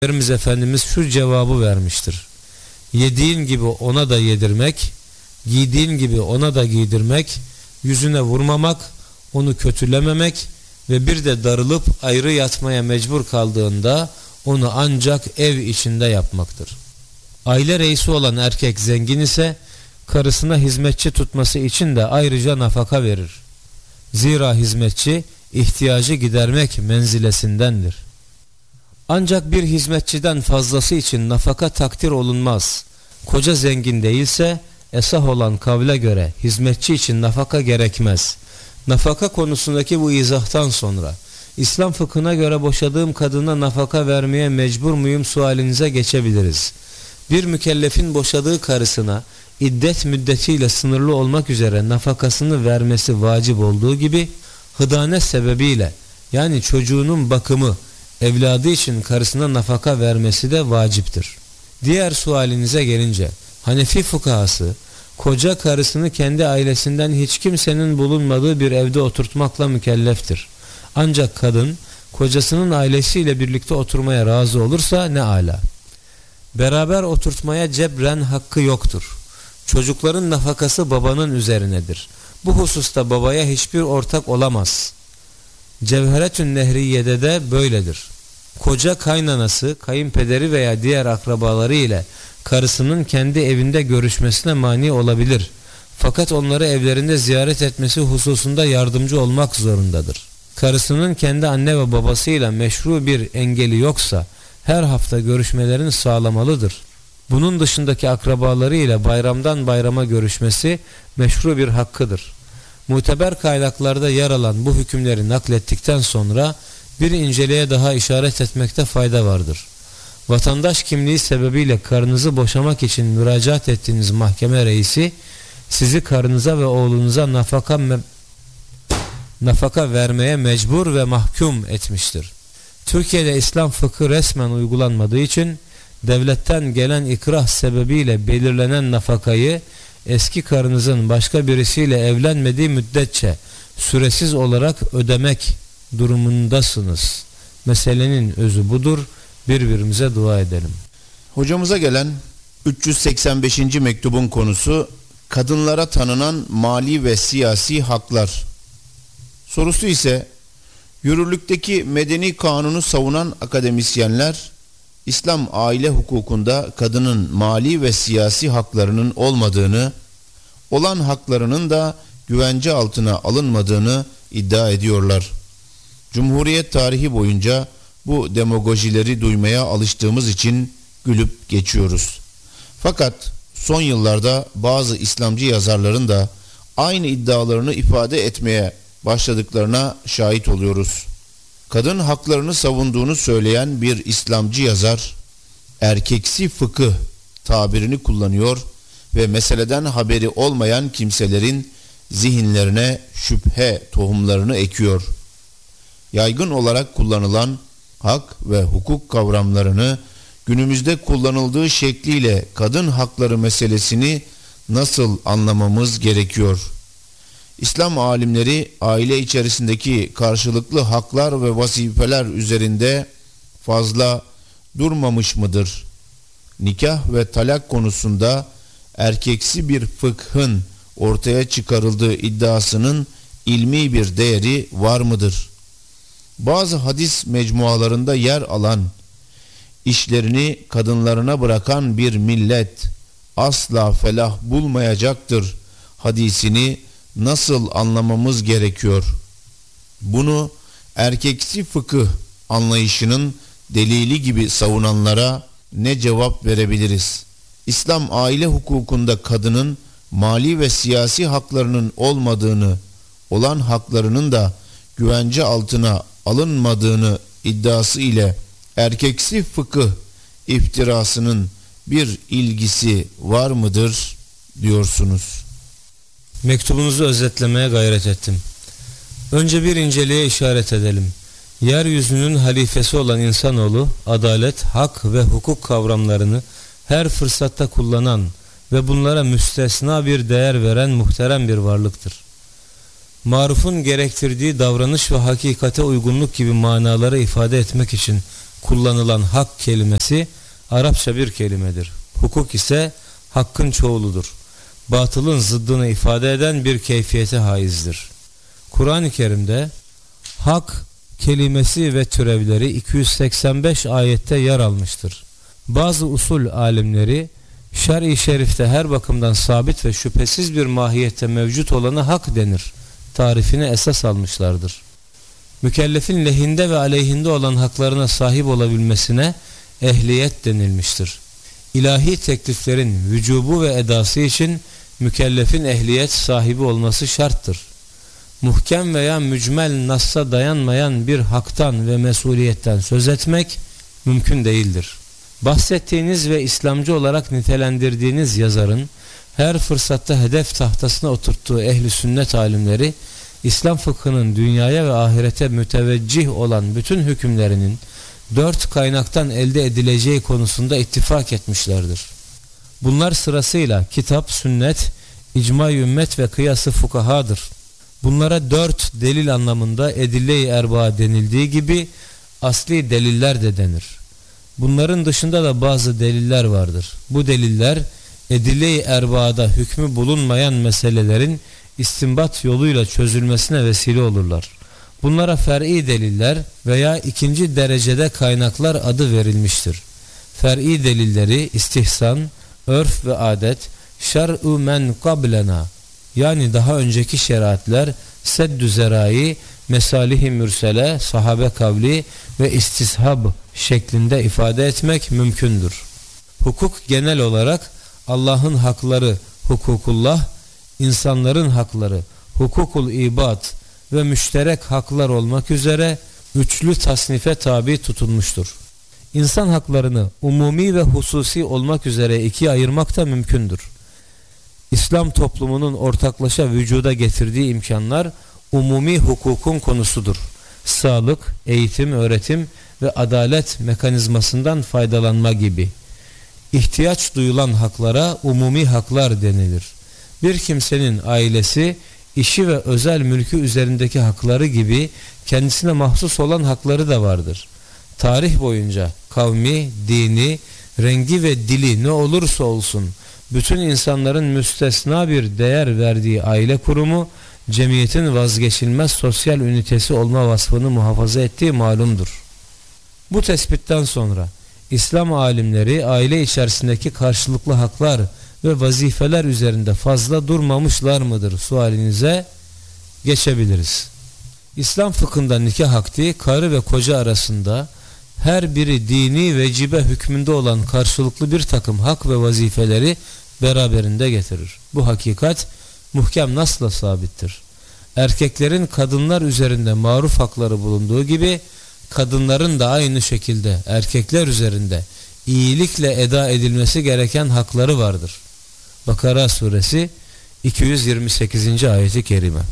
Peygamberimiz Efendimiz şu cevabı vermiştir: yediğin gibi ona da yedirmek, giydiğin gibi ona da giydirmek, yüzüne vurmamak, onu kötülememek ve bir de darılıp ayrı yatmaya mecbur kaldığında onu ancak ev içinde yapmaktır. Aile reisi olan erkek zengin ise karısına hizmetçi tutması için de ayrıca nafaka verir. Zira hizmetçi ihtiyacı gidermek menzilesindendir. Ancak bir hizmetçiden fazlası için nafaka takdir olunmaz. Koca zengin değilse esah olan kavle göre hizmetçi için nafaka gerekmez. Nafaka konusundaki bu izahtan sonra İslam fıkhına göre boşadığım kadına nafaka vermeye mecbur muyum sualinize geçebiliriz. Bir mükellefin boşadığı karısına iddet müddetiyle sınırlı olmak üzere nafakasını vermesi vacip olduğu gibi hıdane sebebiyle, yani çocuğunun bakımı, evladı için karısına nafaka vermesi de vaciptir. Diğer sualinize gelince, Hanefi fukahası koca karısını kendi ailesinden hiç kimsenin bulunmadığı bir evde oturtmakla mükelleftir. Ancak kadın kocasının ailesiyle birlikte oturmaya razı olursa ne âlâ. Beraber oturtmaya cebren hakkı yoktur. Çocukların nafakası babanın üzerinedir. Bu hususta babaya hiçbir ortak olamaz. Cevheretün Nehriye'de de böyledir. Koca kaynanası, kayınpederi veya diğer akrabaları ile karısının kendi evinde görüşmesine mani olabilir. Fakat onları evlerinde ziyaret etmesi hususunda yardımcı olmak zorundadır. Karısının kendi anne ve babasıyla meşru bir engeli yoksa her hafta görüşmelerini sağlamalıdır. Bunun dışındaki akrabaları ile bayramdan bayrama görüşmesi meşru bir hakkıdır. Muteber kaynaklarda yer alan bu hükümleri naklettikten sonra bir inceliğe daha işaret etmekte fayda vardır. Vatandaş kimliği sebebiyle karınızı boşamak için müracaat ettiğiniz mahkeme reisi sizi karınıza ve oğlunuza nafaka vermeye mecbur ve mahkum etmiştir. Türkiye'de İslam fıkhı resmen uygulanmadığı için devletten gelen ikrah sebebiyle belirlenen nafakayı eski karınızın başka birisiyle evlenmediği müddetçe süresiz olarak ödemek durumundasınız. Meselenin özü budur. Birbirimize dua edelim. Hocamıza gelen 385. mektubun konusu kadınlara tanınan mali ve siyasi haklar. Sorusu ise yürürlükteki medeni kanunu savunan akademisyenler İslam aile hukukunda kadının mali ve siyasi haklarının olmadığını, olan haklarının da güvence altına alınmadığını iddia ediyorlar. Cumhuriyet tarihi boyunca bu demagojileri duymaya alıştığımız için gülüp geçiyoruz. Fakat son yıllarda bazı İslamcı yazarların da aynı iddialarını ifade etmeye başladıklarına şahit oluyoruz. Kadın haklarını savunduğunu söyleyen bir İslamcı yazar, erkeksi fıkıh tabirini kullanıyor ve meseleden haberi olmayan kimselerin zihinlerine şüphe tohumlarını ekiyor. Yaygın olarak kullanılan hak ve hukuk kavramlarını günümüzde kullanıldığı şekliyle kadın hakları meselesini nasıl anlamamız gerekiyor? İslam alimleri aile içerisindeki karşılıklı haklar ve vazifeler üzerinde fazla durmamış mıdır? Nikah ve talak konusunda erkeksi bir fıkhın ortaya çıkarıldığı iddiasının ilmi bir değeri var mıdır? Bazı hadis mecmualarında yer alan, işlerini kadınlarına bırakan bir millet asla felah bulmayacaktır hadisini nasıl anlamamız gerekiyor? Bunu erkeksi fıkıh anlayışının delili gibi savunanlara ne cevap verebiliriz? İslam aile hukukunda kadının mali ve siyasi haklarının olmadığını, olan haklarının da güvence altına alınmadığını iddiası ile erkeksi fıkıh iftirasının bir ilgisi var mıdır diyorsunuz? Mektubunuzu özetlemeye gayret ettim. Önce bir inceliğe işaret edelim. Yeryüzünün halifesi olan insanoğlu, adalet, hak ve hukuk kavramlarını her fırsatta kullanan ve bunlara müstesna bir değer veren muhterem bir varlıktır. Marufun gerektirdiği davranış ve hakikate uygunluk gibi manaları ifade etmek için kullanılan hak kelimesi Arapça bir kelimedir. Hukuk ise hakkın çoğuludur. Batılın zıddını ifade eden bir keyfiyete haizdir. Kur'an-ı Kerim'de hak kelimesi ve türevleri 285 ayette yer almıştır. Bazı usul alimleri şer'i şerifte her bakımdan sabit ve şüphesiz bir mahiyette mevcut olana hak denir tarifini esas almışlardır. Mükellefin lehinde ve aleyhinde olan haklarına sahip olabilmesine ehliyet denilmiştir. İlahi tekliflerin vücubu ve edası için mükellefin ehliyet sahibi olması şarttır. Muhkem veya mücmel nassa dayanmayan bir haktan ve mesuliyetten söz etmek mümkün değildir. Bahsettiğiniz ve İslamcı olarak nitelendirdiğiniz yazarın her fırsatta hedef tahtasına oturttuğu ehli sünnet alimleri İslam fıkhının dünyaya ve ahirete müteveccih olan bütün hükümlerinin 4 kaynaktan elde edileceği konusunda ittifak etmişlerdir. Bunlar sırasıyla kitap, sünnet, icma-i ümmet ve kıyas-ı fukahadır. Bunlara 4 delil anlamında edille-i erbaa denildiği gibi asli deliller de denir. Bunların dışında da bazı deliller vardır. Bu deliller edille-i erbaada hükmü bulunmayan meselelerin istinbat yoluyla çözülmesine vesile olurlar. Bunlara fer'i deliller veya ikinci derecede kaynaklar adı verilmiştir. Fer'i delilleri istihsan, örf ve adet, şer'u men kablena yani daha önceki şeriatler, seddü zerai, mesalih-i mürsele, sahabe kavli ve istishab şeklinde ifade etmek mümkündür. Hukuk genel olarak Allah'ın hakları hukukullah, insanların hakları hukukul ibad ve müşterek haklar olmak üzere üçlü tasnife tabi tutulmuştur. İnsan haklarını umumi ve hususi olmak üzere ikiye ayırmak da mümkündür. İslam toplumunun ortaklaşa vücuda getirdiği imkanlar umumi hukukun konusudur. Sağlık, eğitim, öğretim ve adalet mekanizmasından faydalanma gibi. İhtiyaç duyulan haklara umumi haklar denilir. Bir kimsenin ailesi, işi ve özel mülkü üzerindeki hakları gibi kendisine mahsus olan hakları da vardır. Tarih boyunca kavmi, dini, rengi ve dili ne olursa olsun bütün insanların müstesna bir değer verdiği aile kurumu, cemiyetin vazgeçilmez sosyal ünitesi olma vasfını muhafaza ettiği malumdur. Bu tespitten sonra İslam alimleri aile içerisindeki karşılıklı haklar ve vazifeler üzerinde fazla durmamışlar mıdır sualinize geçebiliriz. İslam fıkhında nikah akdi karı ve koca arasında her biri dini vecibe hükmünde olan karşılıklı bir takım hak ve vazifeleri beraberinde getirir. Bu hakikat muhkem nasla sabittir. Erkeklerin kadınlar üzerinde maruf hakları bulunduğu gibi kadınların da aynı şekilde erkekler üzerinde iyilikle eda edilmesi gereken hakları vardır. Bakara suresi 228. ayeti kerime.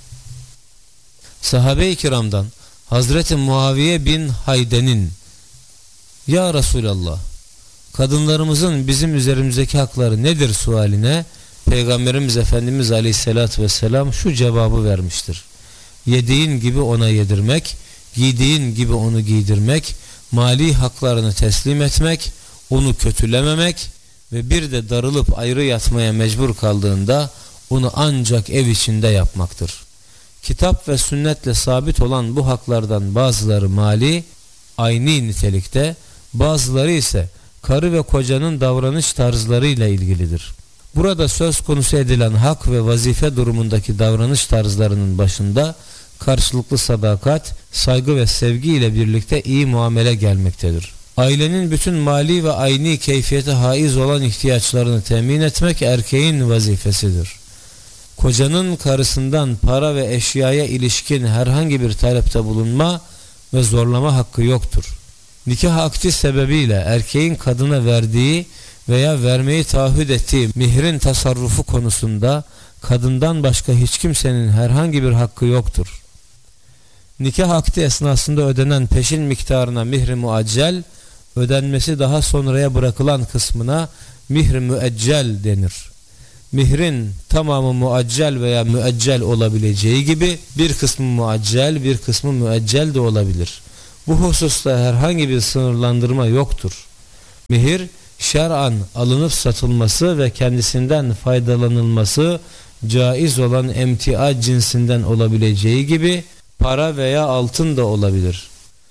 Sahabe-i kiramdan Hazreti Muaviye bin Hayden'in "Ya Resulallah, kadınlarımızın bizim üzerimizdeki hakları nedir?" sualine Peygamberimiz Efendimiz Aleyhisselatü Vesselam şu cevabı vermiştir: yediğin gibi ona yedirmek, giydiğin gibi onu giydirmek, mali haklarını teslim etmek, onu kötülememek ve bir de darılıp ayrı yatmaya mecbur kaldığında onu ancak ev içinde yapmaktır. Kitap ve sünnetle sabit olan bu haklardan bazıları mali, ayni nitelikte, bazıları ise karı ve kocanın davranış tarzlarıyla ilgilidir. Burada söz konusu edilen hak ve vazife durumundaki davranış tarzlarının başında karşılıklı sadakat, saygı ve sevgi ile birlikte iyi muamele gelmektedir. Ailenin bütün mali ve ayni keyfiyete haiz olan ihtiyaçlarını temin etmek erkeğin vazifesidir. Kocanın karısından para ve eşyaya ilişkin herhangi bir talepte bulunma ve zorlama hakkı yoktur. Nikah akdi sebebiyle erkeğin kadına verdiği veya vermeyi taahhüt ettiği mihrin tasarrufu konusunda kadından başka hiç kimsenin herhangi bir hakkı yoktur. Nikah akdi esnasında ödenen peşin miktarına mihr-i muaccel, ödenmesi daha sonraya bırakılan kısmına mihr-i müeccel denir. Mihrin tamamı muaccel veya müeccel olabileceği gibi bir kısmı muaccel, bir kısmı müeccel de olabilir. Bu hususta herhangi bir sınırlandırma yoktur. Mihir, şer'an alınıp satılması ve kendisinden faydalanılması caiz olan emtia cinsinden olabileceği gibi para veya altın da olabilir.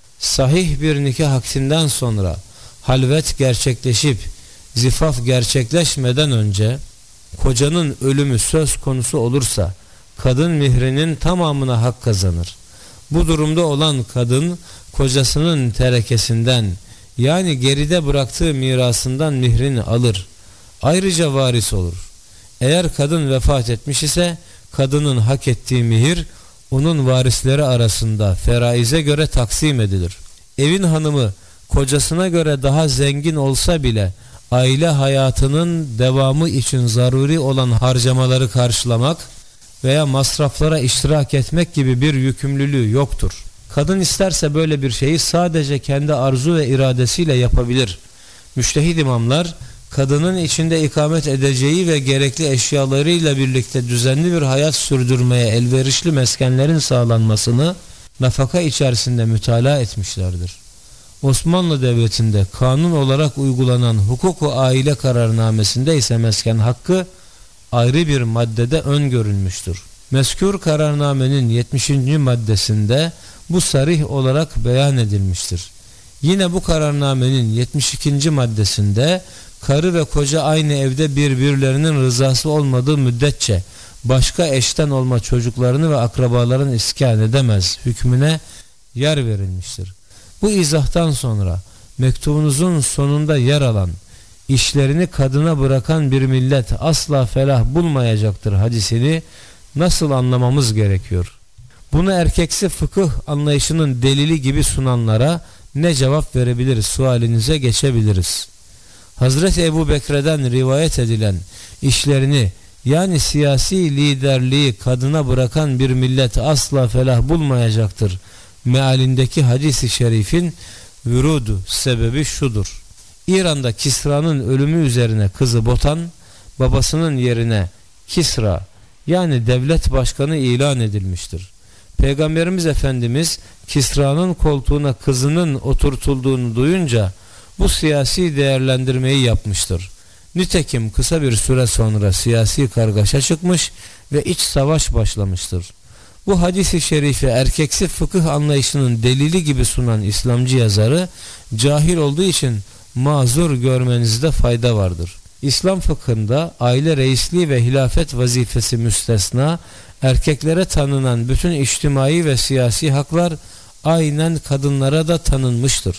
Sahih bir nikah akdinden sonra halvet gerçekleşip zifaf gerçekleşmeden önce kocanın ölümü söz konusu olursa kadın mihrinin tamamına hak kazanır. Bu durumda olan kadın kocasının terekesinden, yani geride bıraktığı mirasından mihrini alır. Ayrıca varis olur. Eğer kadın vefat etmiş ise kadının hak ettiği mihir onun varisleri arasında feraize göre taksim edilir. Evin hanımı kocasına göre daha zengin olsa bile aile hayatının devamı için zaruri olan harcamaları karşılamak veya masraflara iştirak etmek gibi bir yükümlülüğü yoktur. Kadın isterse böyle bir şeyi sadece kendi arzu ve iradesiyle yapabilir. Müştehid imamlar kadının içinde ikamet edeceği ve gerekli eşyalarıyla birlikte düzenli bir hayat sürdürmeye elverişli meskenlerin sağlanmasını nafaka içerisinde mütalaa etmişlerdir. Osmanlı Devleti'nde kanun olarak uygulanan hukuk-u aile kararnamesinde ise mesken hakkı ayrı bir maddede öngörülmüştür. Mezkûr kararnamenin 70. maddesinde bu sarih olarak beyan edilmiştir. Yine bu kararnamenin 72. maddesinde karı ve koca aynı evde birbirlerinin rızası olmadığı müddetçe başka eşten olma çocuklarını ve akrabaların iskan edemez hükmüne yer verilmiştir. Bu izahtan sonra mektubunuzun sonunda yer alan işlerini kadına bırakan bir millet asla felah bulmayacaktır hadisini nasıl anlamamız gerekiyor? Bunu erkeksi fıkıh anlayışının delili gibi sunanlara ne cevap verebiliriz sualinize geçebiliriz. Hazreti Ebu Bekir'den rivayet edilen işlerini yani siyasi liderliği kadına bırakan bir millet asla felah bulmayacaktır mealindeki hadis-i şerifin vürudu sebebi şudur. İran'da Kisra'nın ölümü üzerine kızı Botan babasının yerine Kisra yani devlet başkanı ilan edilmiştir. Peygamberimiz Efendimiz Kisra'nın koltuğuna kızının oturtulduğunu duyunca bu siyasi değerlendirmeyi yapmıştır. Nitekim kısa bir süre sonra siyasi kargaşa çıkmış ve iç savaş başlamıştır. Bu hadis-i şerifi erkeksi fıkıh anlayışının delili gibi sunan İslamcı yazarı cahil olduğu için mazur görmenizde fayda vardır. İslam fıkhında aile reisliği ve hilafet vazifesi müstesna, erkeklere tanınan bütün içtimai ve siyasi haklar aynen kadınlara da tanınmıştır.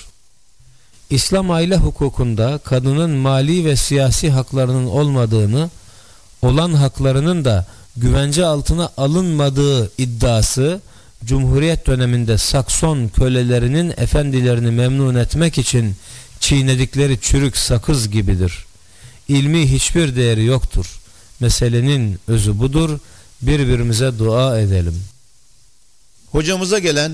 İslam aile hukukunda kadının mali ve siyasi haklarının olmadığını, olan haklarının da güvence altına alınmadığı iddiası, Cumhuriyet döneminde Sakson kölelerinin efendilerini memnun etmek için çiğnedikleri çürük sakız gibidir. İlmi hiçbir değeri yoktur. Meselenin özü budur. Birbirimize dua edelim. Hocamıza gelen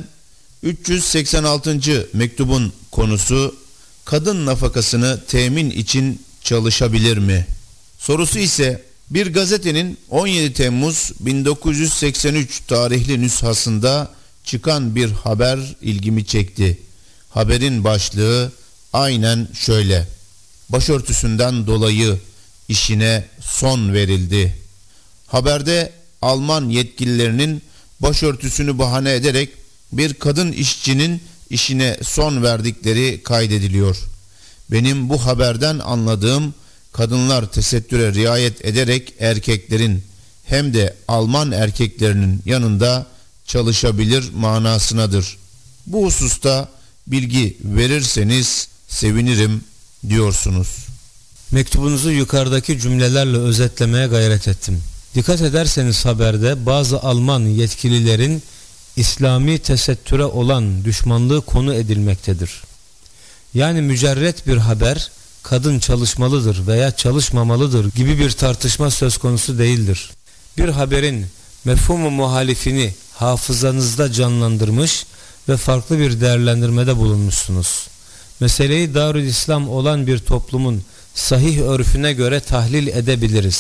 386. mektubun konusu kadın nafakasını temin için çalışabilir mi? Sorusu ise bir gazetenin 17 Temmuz 1983 tarihli nüshasında çıkan bir haber ilgimi çekti. Haberin başlığı aynen şöyle: başörtüsünden dolayı işine son verildi. Haberde Alman yetkililerinin başörtüsünü bahane ederek bir kadın işçinin işine son verdikleri kaydediliyor. Benim bu haberden anladığım, kadınlar tesettüre riayet ederek erkeklerin hem de Alman erkeklerinin yanında çalışabilir manasınadır. Bu hususta bilgi verirseniz sevinirim diyorsunuz. Mektubunuzu yukarıdaki cümlelerle özetlemeye gayret ettim. Dikkat ederseniz haberde bazı Alman yetkililerin İslami tesettüre olan düşmanlığı konu edilmektedir. Yani mücerret bir haber kadın çalışmalıdır veya çalışmamalıdır gibi bir tartışma söz konusu değildir. Bir haberin mefhumu muhalifini hafızanızda canlandırmış ve farklı bir değerlendirmede bulunmuşsunuz. Meseleyi Darül İslam olan bir toplumun sahih örfüne göre tahlil edebiliriz.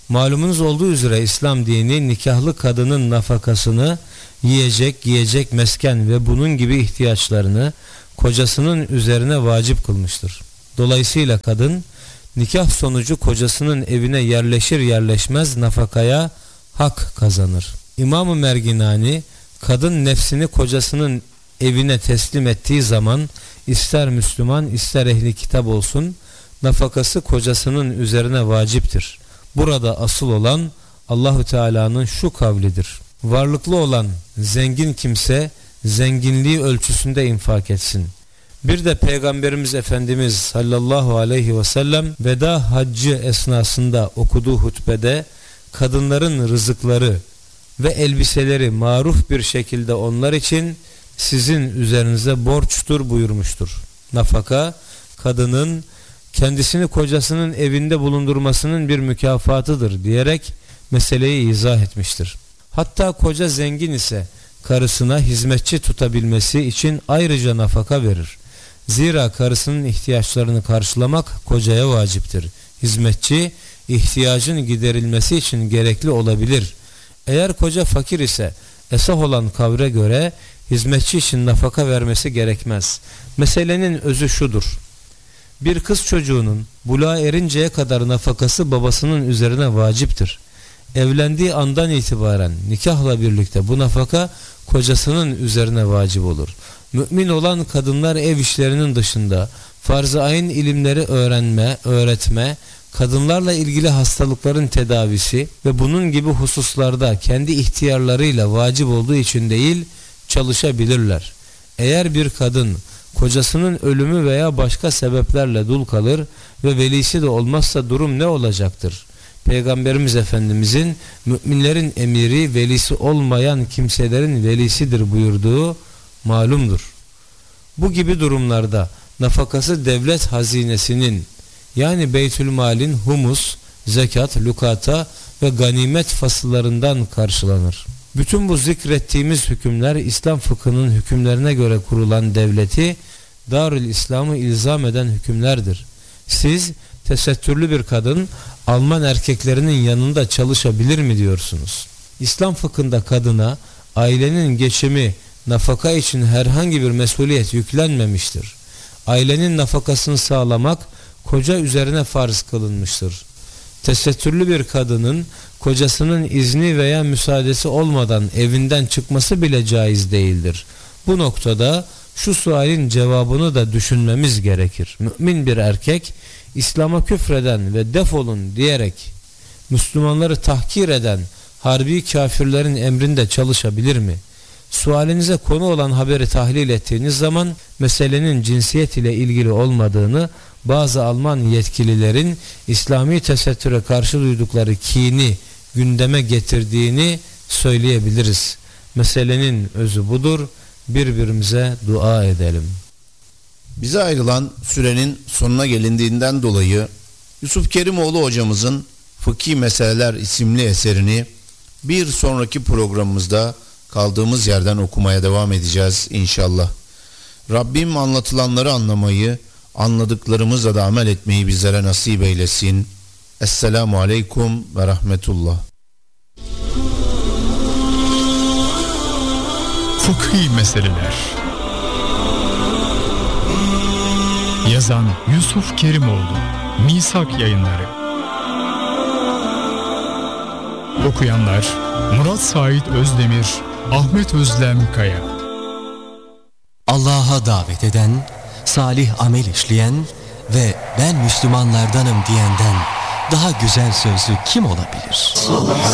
Malumunuz olduğu üzere İslam dini nikahlı kadının nafakasını, yiyecek, giyecek, mesken ve bunun gibi ihtiyaçlarını kocasının üzerine vacip kılmıştır. Dolayısıyla kadın nikah sonucu kocasının evine yerleşir yerleşmez nafakaya hak kazanır. İmam-ı Merginani, kadın nefsini kocasının evine teslim ettiği zaman ister Müslüman ister ehli kitap olsun nafakası kocasının üzerine vaciptir. Burada asıl olan Allahü Teala'nın şu kavlidir: varlıklı olan zengin kimse zenginliği ölçüsünde infak etsin. Bir de Peygamberimiz Efendimiz sallallahu aleyhi ve sellem veda haccı esnasında okuduğu hutbede kadınların rızıkları ve elbiseleri maruf bir şekilde onlar için sizin üzerinize borçtur buyurmuştur. Nafaka, kadının kendisini kocasının evinde bulundurmasının bir mükafatıdır diyerek meseleyi izah etmiştir. Hatta koca zengin ise karısına hizmetçi tutabilmesi için ayrıca nafaka verir. Zira karısının ihtiyaçlarını karşılamak kocaya vaciptir. Hizmetçi ihtiyacın giderilmesi için gerekli olabilir. Eğer koca fakir ise esah olan kavre göre hizmetçi için nafaka vermesi gerekmez. Meselenin özü şudur: bir kız çocuğunun buluğa erinceye kadar nafakası babasının üzerine vaciptir. Evlendiği andan itibaren nikahla birlikte bu nafaka kocasının üzerine vacip olur. Mümin olan kadınlar ev işlerinin dışında farz-ı ayn ilimleri öğretme, kadınlarla ilgili hastalıkların tedavisi ve bunun gibi hususlarda kendi ihtiyarlarıyla vacip olduğu için değil, çalışabilirler. Eğer bir kadın kocasının ölümü veya başka sebeplerle dul kalır ve velisi de olmazsa durum ne olacaktır? Peygamberimiz Efendimizin müminlerin emiri velisi olmayan kimselerin velisidir buyurduğu malumdur. Bu gibi durumlarda nafakası devlet hazinesinin yani Beytülmal'in humus, zekat, lukata ve ganimet fasıllarından karşılanır. Bütün bu zikrettiğimiz hükümler İslam fıkhının hükümlerine göre kurulan devleti Darül İslam'ı ilzam eden hükümlerdir. Siz tesettürlü bir kadın Alman erkeklerinin yanında çalışabilir mi diyorsunuz? İslam fıkhında kadına ailenin geçimi, nafaka için herhangi bir mesuliyet yüklenmemiştir. Ailenin nafakasını sağlamak koca üzerine farz kılınmıştır. Tesettürlü bir kadının kocasının izni veya müsaadesi olmadan evinden çıkması bile caiz değildir. Bu noktada şu sualin cevabını da düşünmemiz gerekir. Mümin bir erkek İslam'a küfreden ve defolun diyerek Müslümanları tahkir eden harbi kafirlerin emrinde çalışabilir mi? Sualinize konu olan haberi tahlil ettiğiniz zaman meselenin cinsiyet ile ilgili olmadığını, bazı Alman yetkililerin İslami tesettüre karşı duydukları kini gündeme getirdiğini söyleyebiliriz. Meselenin özü budur. Birbirimize dua edelim. Bize ayrılan sürenin sonuna gelindiğinden dolayı Yusuf Kerimoğlu hocamızın Fıkhi Meseleler isimli eserini bir sonraki programımızda kaldığımız yerden okumaya devam edeceğiz inşallah. Rabbim anlatılanları anlamayı, anladıklarımızla da amel etmeyi bizlere nasip eylesin. Esselamu Aleyküm ve Rahmetullah. Fıkhi Meseleler. Yazan Yusuf Kerimoğlu, Misak Yayınları. Okuyanlar Murat Sait Özdemir, Ahmet Özlem Kaya. Allah'a davet eden, salih amel işleyen ve ben Müslümanlardanım diyenden daha güzel sözlü kim olabilir?